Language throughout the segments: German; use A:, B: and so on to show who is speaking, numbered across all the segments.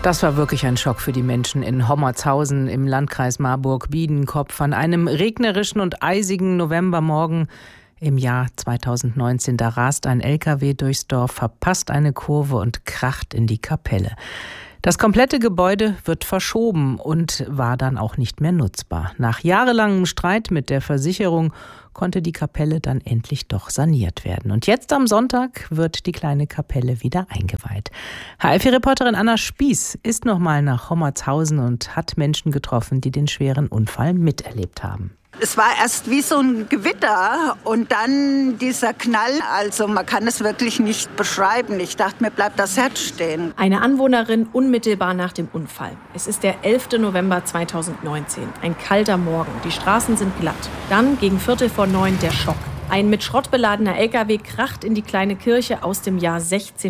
A: Das war wirklich ein Schock für die Menschen in Hommertshausen im Landkreis Marburg-Biedenkopf. An einem regnerischen und eisigen Novembermorgen im Jahr 2019, da rast ein LKW durchs Dorf, verpasst eine Kurve und kracht in die Kapelle. Das komplette Gebäude wird verschoben und war dann auch nicht mehr nutzbar. Nach jahrelangem Streit mit der Versicherung konnte die Kapelle dann endlich doch saniert werden. Und jetzt am Sonntag wird die kleine Kapelle wieder eingeweiht. HF-Reporterin Anna Spieß ist nochmal nach Hommertshausen und hat Menschen getroffen, die den schweren Unfall miterlebt haben.
B: Es war erst wie so ein Gewitter und dann dieser Knall. Also man kann es wirklich nicht beschreiben. Ich dachte, mir bleibt das Herz stehen.
C: Eine Anwohnerin unmittelbar nach dem Unfall. Es ist der 11. November 2019. Ein kalter Morgen. Die Straßen sind glatt. Dann gegen 8:45 der Schock. Ein mit Schrott beladener LKW kracht in die kleine Kirche aus dem Jahr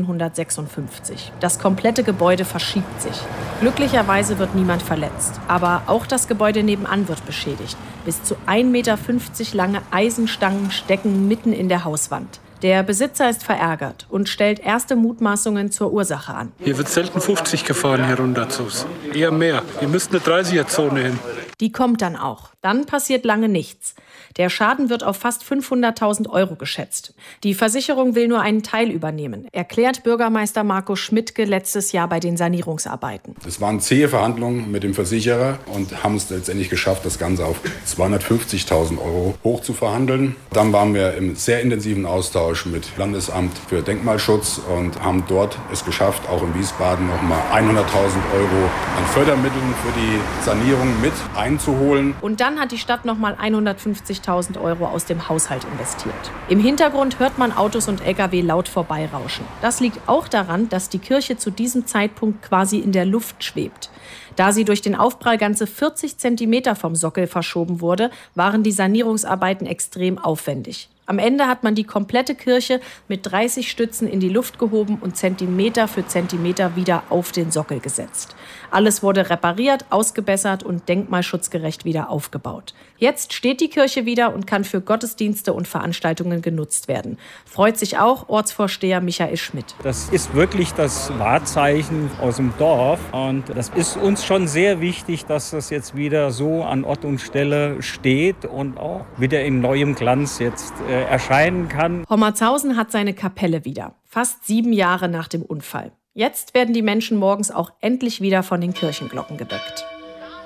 C: 1656. Das komplette Gebäude verschiebt sich. Glücklicherweise wird niemand verletzt. Aber auch das Gebäude nebenan wird beschädigt. Bis zu 1,50 Meter lange Eisenstangen stecken mitten in der Hauswand. Der Besitzer ist verärgert und stellt erste Mutmaßungen zur Ursache an.
D: Hier wird selten 50 gefahren, hier runter. Eher mehr. Hier müsste eine 30er-Zone hin.
C: Die kommt dann auch. Dann passiert lange nichts. Der Schaden wird auf fast 500.000 € geschätzt. Die Versicherung will nur einen Teil übernehmen, erklärt Bürgermeister Marco Schmidtke letztes Jahr bei den Sanierungsarbeiten.
E: Es waren zähe Verhandlungen mit dem Versicherer und haben es letztendlich geschafft, das Ganze auf 250.000 € hoch zu verhandeln. Dann waren wir im sehr intensiven Austausch mit Landesamt für Denkmalschutz und haben dort es geschafft, auch in Wiesbaden nochmal 100.000 € an Fördermitteln für die Sanierung mit einzuholen.
C: Und dann hat die Stadt nochmal 150.000 € aus dem Haushalt investiert. Im Hintergrund hört man Autos und LKW laut vorbeirauschen. Das liegt auch daran, dass die Kirche zu diesem Zeitpunkt quasi in der Luft schwebt. Da sie durch den Aufprall ganze 40 Zentimeter vom Sockel verschoben wurde, waren die Sanierungsarbeiten extrem aufwendig. Am Ende hat man die komplette Kirche mit 30 Stützen in die Luft gehoben und Zentimeter für Zentimeter wieder auf den Sockel gesetzt. Alles wurde repariert, ausgebessert und denkmalschutzgerecht wieder aufgebaut. Jetzt steht die Kirche wieder und kann für Gottesdienste und Veranstaltungen genutzt werden. Freut sich auch Ortsvorsteher Michael Schmidt.
F: Das ist wirklich das Wahrzeichen aus dem Dorf und das ist uns schon sehr wichtig, dass das jetzt wieder so an Ort und Stelle steht und auch wieder in neuem Glanz jetzt erscheinen kann.
C: Hommertshausen hat seine Kapelle wieder, fast 7 Jahre nach dem Unfall. Jetzt werden die Menschen morgens auch endlich wieder von den Kirchenglocken geweckt.